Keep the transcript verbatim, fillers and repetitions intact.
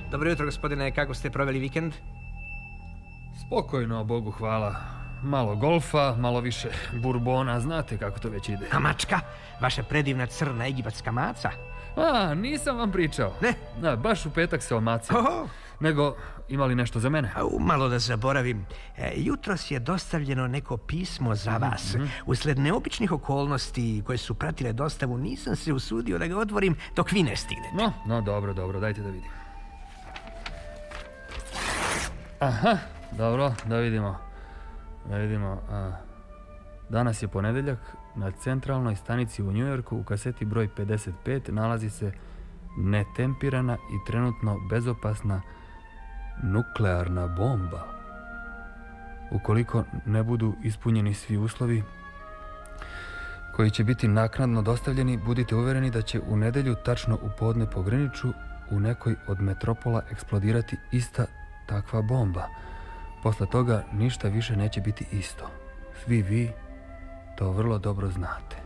Dobro jutro, gospodine. Kako ste proveli vikend? Spokojno, Bogu hvala. Malo golfa, malo više burbona, znate kako to već ide. A mačka? Vaša predivna crna egipatska maca? A, nisam vam pričao. Ne? Da, baš u petak se omacao. Oho. Nego, imali nešto za mene? A, malo da zaboravim. E, jutros je dostavljeno neko pismo za vas. Mm-hmm. Usled neobičnih okolnosti koje su pratile dostavu, nisam se usudio da ga otvorim dok vi ne stignete. No, no, dobro, dobro, dajte da vidim. Aha, dobro, da vidimo. Da vidimo. A, danas je ponedeljak. Na centralnoj stanici u Njujorku u kaseti broj pedeset pet nalazi se netempirana i trenutno bezopasna nuklearna bomba. Ukoliko ne budu ispunjeni svi uslovi koji će biti naknadno dostavljeni, budite uvereni da će u nedelju tačno u podne po Greenwichu u nekoj od metropola eksplodirati ista takva bomba. Posle toga ništa više neće biti isto. Svi vi to vrlo dobro znate.